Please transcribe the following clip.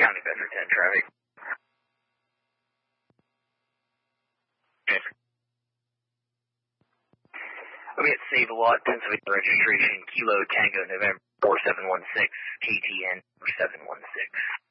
County Bedford 10 traffic. We at Save a Lot, Pennsylvania registration, Kilo Tango, November 4716, KTN 716.